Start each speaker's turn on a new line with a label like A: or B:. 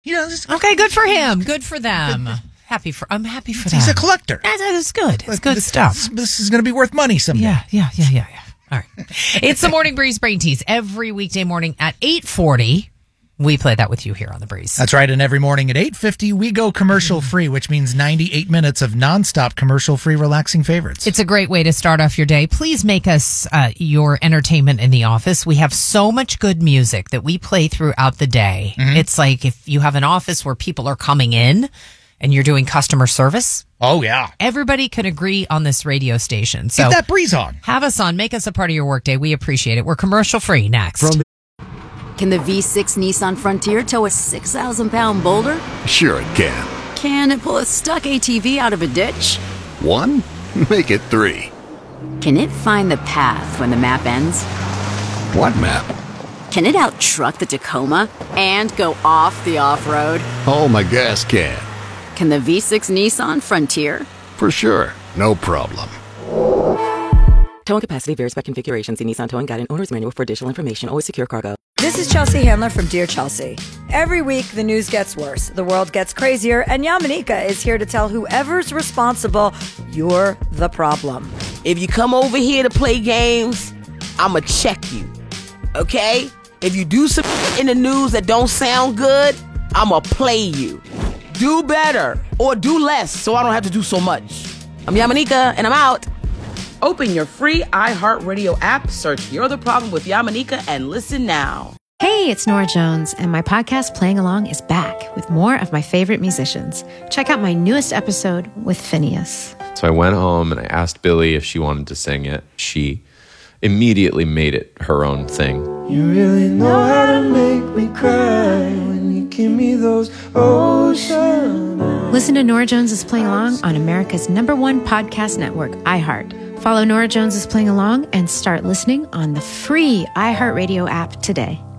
A: Okay, good for him. Good for them. I'm happy for them.
B: He's a collector.
A: That's good. It's good stuff.
B: This is going to be worth money someday.
A: Yeah. All right. It's the Morning Breeze Brain Tease every weekday morning at 8:40. We play that with you here on The Breeze.
B: That's right. And every morning at 8:50, we go commercial free, which means 98 minutes of nonstop commercial free relaxing favorites.
A: It's a great way to start off your day. Please make us your entertainment in the office. We have so much good music that we play throughout the day. Mm-hmm. It's like if you have an office where people are coming in and you're doing customer service.
B: Oh, yeah.
A: Everybody can agree on this radio station. So
B: get that breeze on.
A: Have us on. Make us a part of your workday. We appreciate it. We're commercial free. Next.
C: Can the V6 Nissan Frontier tow a 6,000-pound boulder?
D: Sure it can.
C: Can it pull a stuck ATV out of a ditch?
D: 1? Make it 3.
C: Can it find the path when the map ends?
D: What map?
C: Can it out-truck the Tacoma and go off the off-road?
D: Oh, my gas can.
C: Can the V6 Nissan Frontier?
D: For sure. No problem.
E: Towing capacity varies by configuration. See Nissan Towing Guide and Owner's Manual for additional information. Always secure cargo.
F: This is Chelsea Handler from Dear Chelsea. Every week, the news gets worse, the world gets crazier, and Yamanika is here to tell whoever's responsible, you're the problem.
G: If you come over here to play games, I'ma check you, okay? If you do some in the news that don't sound good, I'ma play you. Do better, or do less, so I don't have to do so much. I'm Yamanika, and I'm out. Open your free iHeartRadio app, search You're the Problem with Yamanika, and listen now.
H: Hey, it's Nora Jones, and my podcast Playing Along is back with more of my favorite musicians. Check out my newest episode with Phineas.
I: So I went home and I asked Billy if she wanted to sing it. She immediately made it her own thing.
J: You really know how to make me cry when you give me those ocean eyes.
H: Listen to Nora Jones is Playing Along on America's #1 podcast network, iHeart. Follow Nora Jones is Playing Along and start listening on the free iHeartRadio app today.